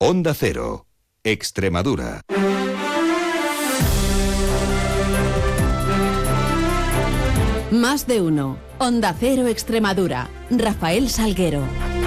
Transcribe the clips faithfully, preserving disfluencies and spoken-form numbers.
Onda Cero, Extremadura. Más de uno. Onda Cero Extremadura. Rafael Salguero.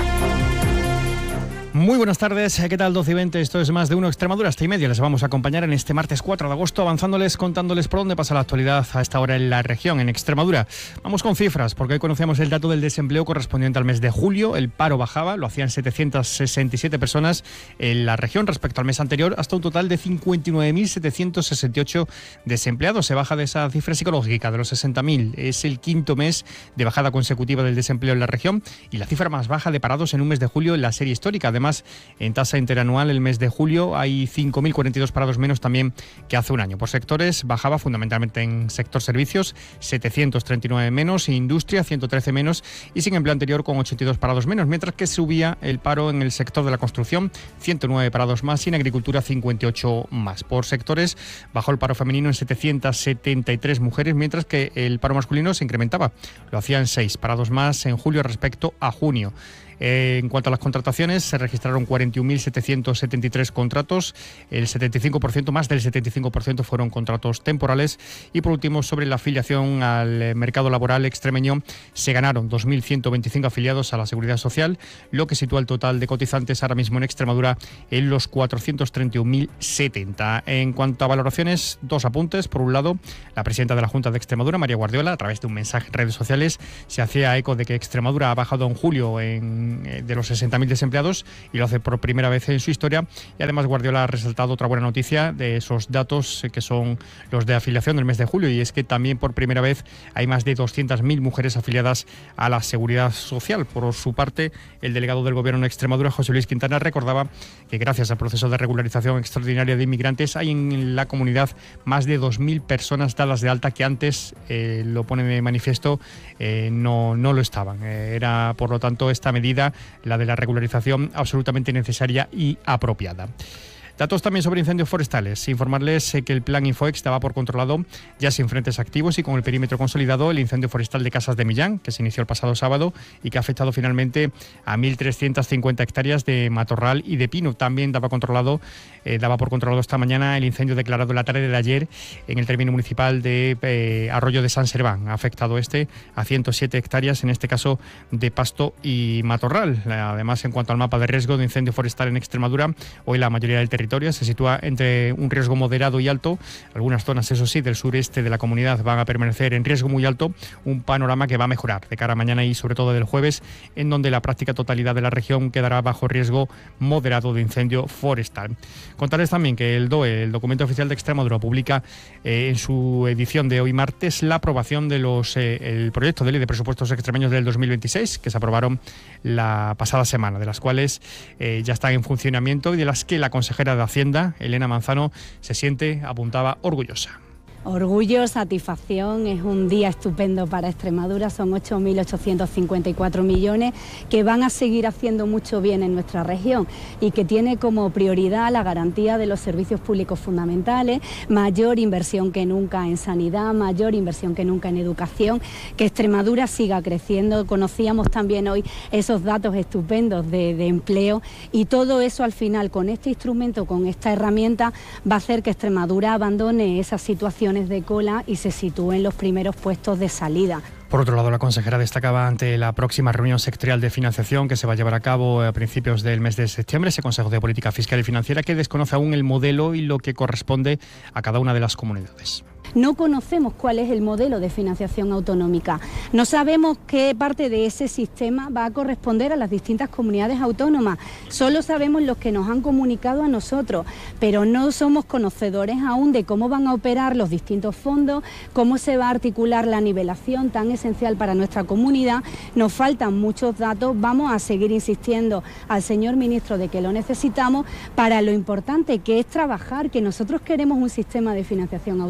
Muy buenas tardes, ¿qué tal? doce y veinte, esto es Más de uno Extremadura, hasta y media. Les vamos a acompañar en este martes cuatro de agosto, avanzándoles, contándoles por dónde pasa la actualidad a esta hora en la región, en Extremadura. Vamos con cifras, porque hoy conocemos el dato del desempleo correspondiente al mes de julio. El paro bajaba, lo hacían setecientas sesenta y siete personas en la región respecto al mes anterior, hasta un total de cincuenta y nueve mil setecientos sesenta y ocho desempleados. Se baja de esa cifra psicológica de los sesenta mil. Es el quinto mes de bajada consecutiva del desempleo en la región y la cifra más baja de parados en un mes de julio en la serie histórica. Además, en tasa interanual, el mes de julio hay cinco mil cuarenta y dos parados menos también que hace un año. Por sectores, bajaba fundamentalmente en sector servicios, setecientos treinta y nueve menos, industria, ciento trece menos y sin empleo anterior con ochenta y dos parados menos, mientras que subía el paro en el sector de la construcción, ciento nueve parados más y en agricultura cincuenta y ocho más. Por sectores, bajó el paro femenino en setecientas setenta y tres mujeres, mientras que el paro masculino se incrementaba. Lo hacían seis parados más en julio respecto a junio. En cuanto a las contrataciones, se registraron cuarenta y un mil setecientos setenta y tres contratos, el setenta y cinco por ciento, más del setenta y cinco por ciento fueron contratos temporales. Y por último, sobre la afiliación al mercado laboral extremeño, se ganaron dos mil ciento veinticinco afiliados a la Seguridad Social, lo que sitúa el total de cotizantes ahora mismo en Extremadura en los cuatrocientos treinta y un mil setenta. En cuanto a valoraciones, dos apuntes. Por un lado, la presidenta de la Junta de Extremadura, María Guardiola, a través de un mensaje en redes sociales, se hacía eco de que Extremadura ha bajado en julio en de los sesenta mil desempleados y lo hace por primera vez en su historia. Y además Guardiola ha resaltado otra buena noticia de esos datos que son los de afiliación del mes de julio, y es que también por primera vez hay más de doscientas mil mujeres afiliadas a la Seguridad Social. Por su parte, el delegado del Gobierno en Extremadura, José Luis Quintana, recordaba que gracias al proceso de regularización extraordinaria de inmigrantes hay en la comunidad más de dos mil personas dadas de alta que antes, eh, lo pone de manifiesto, eh, no, no lo estaban. Eh, era, por lo tanto, esta medida, la de la regularización, absolutamente necesaria y apropiada. Datos también sobre incendios forestales. Informarles que el plan Infoex daba por controlado, ya sin frentes activos y con el perímetro consolidado, el incendio forestal de Casas de Millán, que se inició el pasado sábado y que ha afectado finalmente a mil trescientas cincuenta hectáreas de matorral y de pino. También daba controlado, eh, daba por controlado esta mañana el incendio declarado en la tarde de ayer en el término municipal de eh, Arroyo de San Serván. Ha afectado este a ciento siete hectáreas, en este caso de pasto y matorral. Además, en cuanto al mapa de riesgo de incendio forestal en Extremadura, hoy la mayoría del territorio se sitúa entre un riesgo moderado y alto. Algunas zonas, eso sí, del sureste de la comunidad van a permanecer en riesgo muy alto, un panorama que va a mejorar de cara a mañana y sobre todo del jueves, en donde la práctica totalidad de la región quedará bajo riesgo moderado de incendio forestal. Contarles también que el D O E, el Documento Oficial de Extremadura, publica eh, en su edición de hoy martes la aprobación de los eh, el proyecto de ley de presupuestos extremeños del dos mil veintiséis, que se aprobaron la pasada semana, de las cuales eh, ya están en funcionamiento y de las que la consejera de Hacienda, Elena Manzano, se siente, apuntaba, orgullosa. Orgullo, satisfacción, es un día estupendo para Extremadura, son ocho mil ochocientos cincuenta y cuatro millones que van a seguir haciendo mucho bien en nuestra región y que tiene como prioridad la garantía de los servicios públicos fundamentales, mayor inversión que nunca en sanidad, mayor inversión que nunca en educación, que Extremadura siga creciendo. Conocíamos también hoy esos datos estupendos de, de empleo y todo eso al final con este instrumento, con esta herramienta, va a hacer que Extremadura abandone esa situación de cola y se sitúe en los primeros puestos de salida. Por otro lado, la consejera destacaba ante la próxima reunión sectorial de financiación que se va a llevar a cabo a principios del mes de septiembre, ese Consejo de Política Fiscal y Financiera, que desconoce aún el modelo y lo que corresponde a cada una de las comunidades. No conocemos cuál es el modelo de financiación autonómica. No sabemos qué parte de ese sistema va a corresponder a las distintas comunidades autónomas. Solo sabemos los que nos han comunicado a nosotros, pero no somos conocedores aún de cómo van a operar los distintos fondos, cómo se va a articular la nivelación tan esencial para nuestra comunidad. Nos faltan muchos datos. Vamos a seguir insistiendo al señor ministro de que lo necesitamos para lo importante que es trabajar, que nosotros queremos un sistema de financiación autonómica.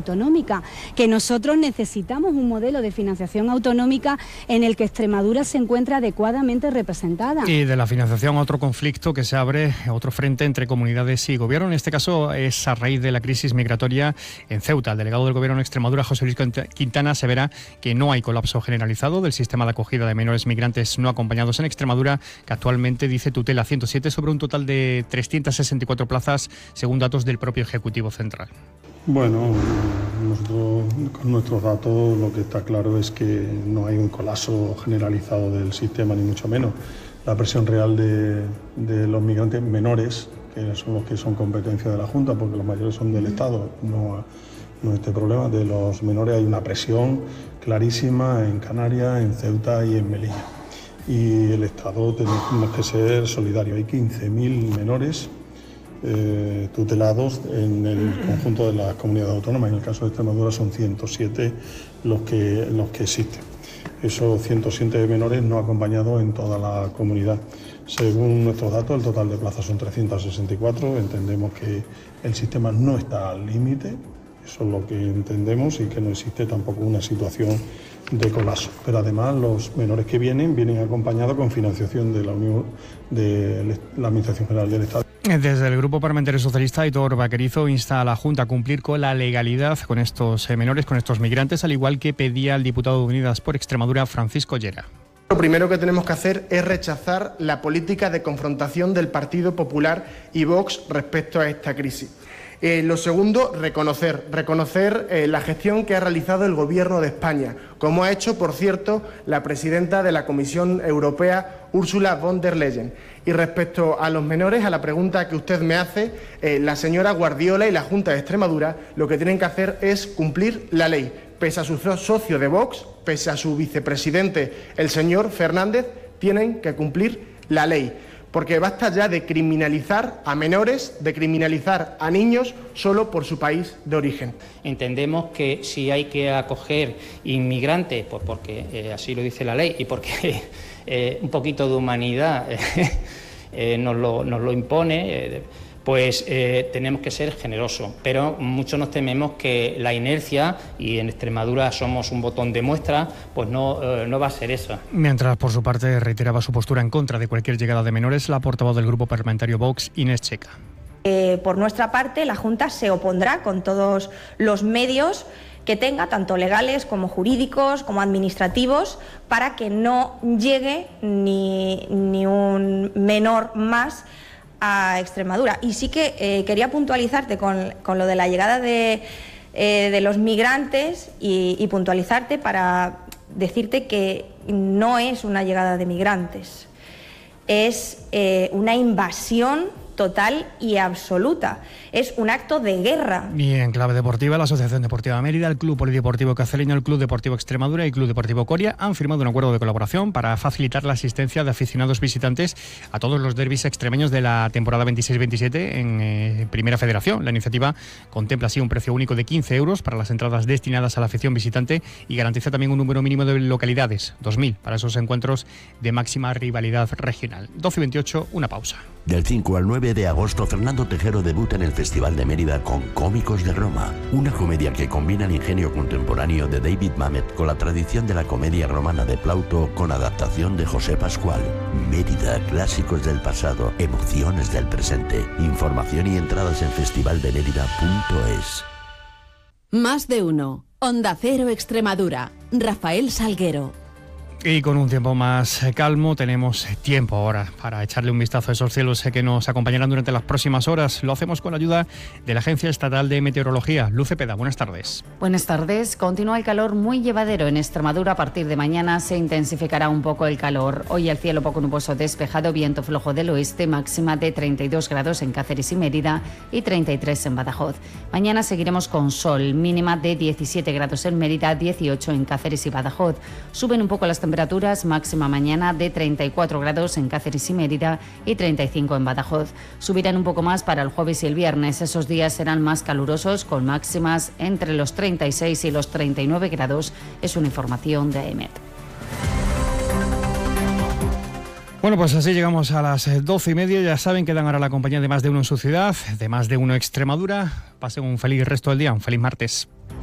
autonómica, que nosotros necesitamos un modelo de financiación autonómica en el que Extremadura se encuentre adecuadamente representada. Y de la financiación, otro conflicto que se abre, otro frente entre comunidades y gobierno. En este caso es a raíz de la crisis migratoria en Ceuta. El delegado del Gobierno en Extremadura, José Luis Quintana, asevera que no hay colapso generalizado del sistema de acogida de menores migrantes no acompañados en Extremadura, que actualmente, dice, tutela ciento siete sobre un total de trescientas sesenta y cuatro plazas, según datos del propio Ejecutivo Central. Bueno, nosotros con nuestros datos lo que está claro es que no hay un colapso generalizado del sistema, ni mucho menos. La presión real de, de los migrantes menores, que son los que son competencia de la Junta, porque los mayores son del Estado, no, no este problema. De los menores hay una presión clarísima en Canarias, en Ceuta y en Melilla. Y el Estado tenemos que ser solidario. Hay quince mil menores eh, tutelados en el conjunto de las comunidades autónomas. En el caso de Extremadura son ciento siete los que, los que existen. Esos ciento siete menores no acompañados en toda la comunidad. Según nuestros datos, el total de plazas son trescientas sesenta y cuatro. Entendemos que el sistema no está al límite. Eso es lo que entendemos, y que no existe tampoco una situación de colapso. Pero además los menores que vienen, vienen acompañados con financiación de la Unión, de la Administración General del Estado. Desde el Grupo Parlamentario Socialista, Aitor Vaquerizo insta a la Junta a cumplir con la legalidad con estos menores, con estos migrantes, al igual que pedía el diputado de Unidas por Extremadura, Francisco Llera. Lo primero que tenemos que hacer es rechazar la política de confrontación del Partido Popular y Vox respecto a esta crisis. Eh, lo segundo, reconocer, reconocer eh, la gestión que ha realizado el Gobierno de España, como ha hecho, por cierto, la presidenta de la Comisión Europea, Ursula von der Leyen. Y respecto a los menores, a la pregunta que usted me hace, eh, la señora Guardiola y la Junta de Extremadura lo que tienen que hacer es cumplir la ley. Pese a su socio de Vox, pese a su vicepresidente, el señor Fernández, tienen que cumplir la ley. Porque basta ya de criminalizar a menores, de criminalizar a niños solo por su país de origen. Entendemos que si hay que acoger inmigrantes, pues porque eh, así lo dice la ley y porque eh, un poquito de humanidad eh, eh, nos, lo, nos lo impone, eh, pues eh, tenemos que ser generosos. Pero muchos nos tememos que la inercia, y en Extremadura somos un botón de muestra, pues no, eh, no va a ser eso. Mientras, por su parte, reiteraba su postura en contra de cualquier llegada de menores, la portavoz del Grupo Parlamentario Vox, Inés Checa. Eh, por nuestra parte, la Junta se opondrá con todos los medios que tenga, tanto legales como jurídicos, como administrativos, para que no llegue ni, ni un menor más a Extremadura. Y sí que eh, quería puntualizarte con, con lo de la llegada de, eh, de los migrantes y, y puntualizarte para decirte que no es una llegada de migrantes, es eh, una invasión total y absoluta. Es un acto de guerra. Y en clave deportiva, la Asociación Deportiva Mérida, el Club Polideportivo Cacereño, el Club Deportivo Extremadura y el Club Deportivo Coria han firmado un acuerdo de colaboración para facilitar la asistencia de aficionados visitantes a todos los derbis extremeños de la temporada veintiséis veintisiete en eh, Primera Federación. La iniciativa contempla así un precio único de quince euros para las entradas destinadas a la afición visitante y garantiza también un número mínimo de localidades, dos mil, para esos encuentros de máxima rivalidad regional. doce y veintiocho, una pausa. Del cinco al nueve de agosto, Fernando Tejero debuta en el Festival de Mérida con Cómicos de Roma, una comedia que combina el ingenio contemporáneo de David Mamet con la tradición de la comedia romana de Plauto, con adaptación de José Pascual. Mérida, clásicos del pasado, emociones del presente. Información y entradas en festival de mérida punto es. Más de uno. Onda Cero Extremadura. Rafael Salguero. Y con un tiempo más calmo tenemos tiempo ahora para echarle un vistazo a esos cielos que nos acompañarán durante las próximas horas. Lo hacemos con la ayuda de la Agencia Estatal de Meteorología. Luz Cepeda, buenas tardes. Buenas tardes. Continúa el calor muy llevadero en Extremadura. A partir de mañana se intensificará un poco el calor. Hoy el cielo poco nuboso despejado, viento flojo del oeste, máxima de treinta y dos grados en Cáceres y Mérida y treinta y tres en Badajoz. Mañana seguiremos con sol, mínima de diecisiete grados en Mérida, dieciocho en Cáceres y Badajoz. Suben un poco las temperaturas. Temperaturas, máxima mañana de treinta y cuatro grados en Cáceres y Mérida y treinta y cinco en Badajoz. Subirán un poco más para el jueves y el viernes. Esos días serán más calurosos, con máximas entre los treinta y seis y los treinta y nueve grados. Es una información de AEMET. Bueno, pues así llegamos a las doce y media. Ya saben que dan ahora la compañía de Más de Uno en su ciudad, de Más de Uno Extremadura. Pasen un feliz resto del día, un feliz martes.